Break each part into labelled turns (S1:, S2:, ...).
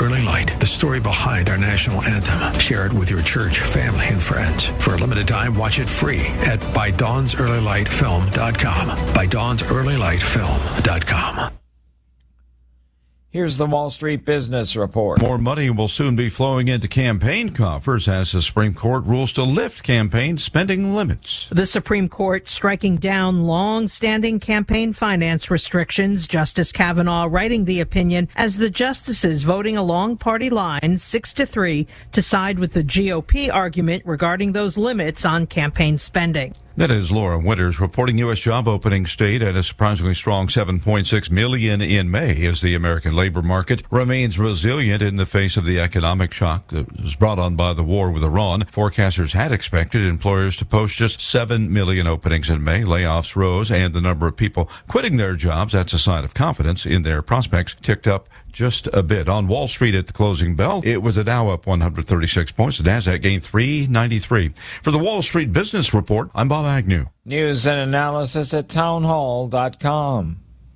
S1: Early Light, the story behind our national anthem. Share it with your church, family, and friends. For a limited time, watch it free at ByDawnsEarlyLightFilm.com. ByDawnsEarlyLightFilm.com.
S2: Here's the Wall Street Business Report.
S3: More money will soon be flowing into campaign coffers as the Supreme Court rules to lift campaign spending limits.
S4: The Supreme Court striking down long-standing campaign finance restrictions. Justice Kavanaugh writing the opinion as the justices voting along party lines 6-3 to side with the GOP argument regarding those limits on campaign spending.
S3: That is Laura Winters reporting U.S. job openings stayed at a surprisingly strong 7.6 million in May as the American labor market remains resilient in the face of the economic shock that was brought on by the war with Iran. Forecasters had expected employers to post just 7 million openings in May. Layoffs rose and the number of people quitting their jobs, that's a sign of confidence in their prospects, ticked up just a bit. On Wall Street at the closing bell, it was a Dow up 136 points. The Nasdaq gained 393. For the Wall Street Business Report, I'm Bob Agnew.
S2: News and analysis at townhall.com.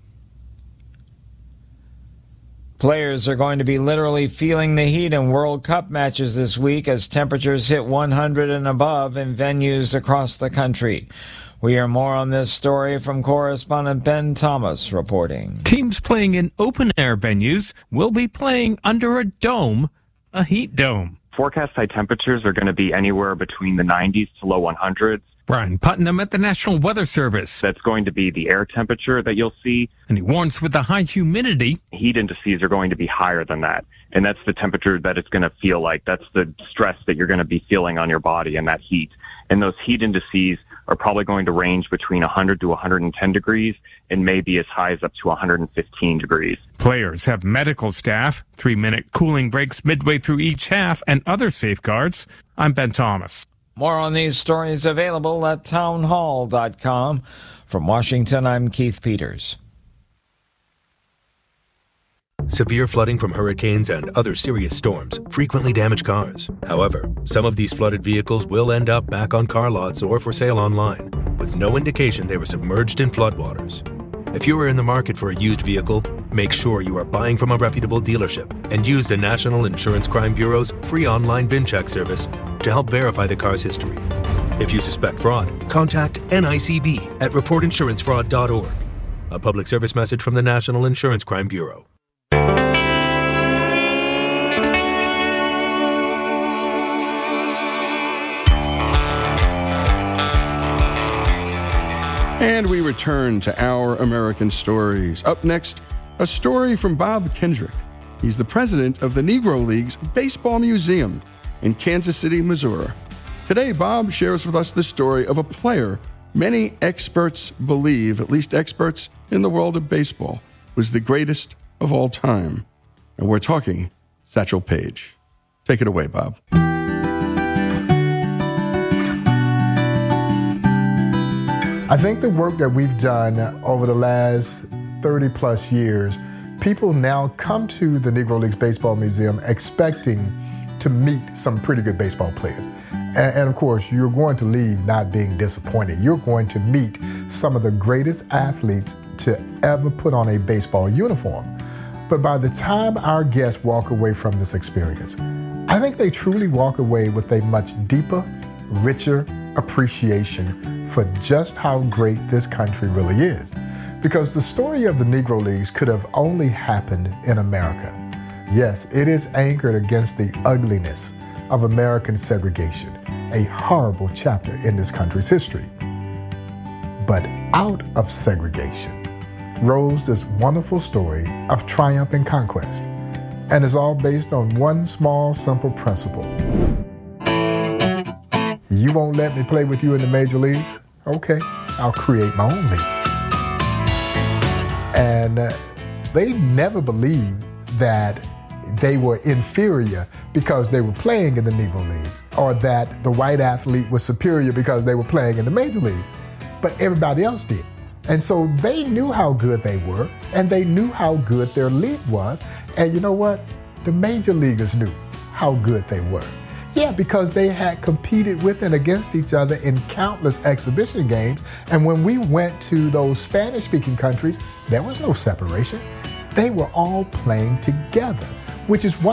S2: Players are going to be literally feeling the heat in World Cup matches this week as temperatures hit 100 and above in venues across the country. We hear more on this story from correspondent Ben Thomas reporting.
S5: Teams playing in open-air venues will be playing under a dome, a heat dome.
S6: Forecast high temperatures are going to be anywhere between the 90s to low 100s.
S5: Brian Putnam at the National Weather Service.
S6: That's going to be the air temperature that you'll see.
S5: And he warns with the high humidity,
S6: heat indices are going to be higher than that. And that's the temperature that it's going to feel like. That's the stress that you're going to be feeling on your body and that heat. And those heat indices are probably going to range between 100 to 110 degrees and maybe as high as up to 115 degrees.
S5: Players have medical staff, 3-minute cooling breaks midway through each half, and other safeguards. I'm Ben Thomas.
S2: More on these stories available at townhall.com. From Washington, I'm Keith Peters.
S7: Severe flooding from hurricanes and other serious storms frequently damage cars. However, some of these flooded vehicles will end up back on car lots or for sale online, with no indication they were submerged in floodwaters. If you are in the market for a used vehicle, make sure you are buying from a reputable dealership and use the National Insurance Crime Bureau's free online VIN-check service to help verify the car's history. If you suspect fraud, contact NICB at reportinsurancefraud.org. A public service message from the National Insurance Crime Bureau.
S8: And we return to Our American Stories. Up next, a story from Bob Kendrick. He's the president of the Negro Leagues Baseball Museum in Kansas City, Missouri. Today, Bob shares with us the story of a player many experts believe, at least experts in the world of baseball, was the greatest of all time. And we're talking Satchel Paige. Take it away, Bob.
S9: I think the work that we've done over the last 30 plus years, people now come to the Negro Leagues Baseball Museum expecting to meet some pretty good baseball players. And of course, you're going to leave not being disappointed. You're going to meet some of the greatest athletes to ever put on a baseball uniform. But by the time our guests walk away from this experience, I think they truly walk away with a much deeper, richer appreciation for just how great this country really is. Because the story of the Negro Leagues could have only happened in America. Yes, it is anchored against the ugliness of American segregation, a horrible chapter in this country's history. But out of segregation rose this wonderful story of triumph and conquest. And it's all based on one small, simple principle. You won't let me play with you in the major leagues? Okay, I'll create my own league. And they never believed that they were inferior because they were playing in the Negro Leagues, or that the white athlete was superior because they were playing in the major leagues. But everybody else did. And so they knew how good they were, and they knew how good their league was. And you know what? The major leaguers knew how good they were. Yeah, because they had competed with and against each other in countless exhibition games. And when we went to those Spanish-speaking countries, there was no separation. They were all playing together, which is one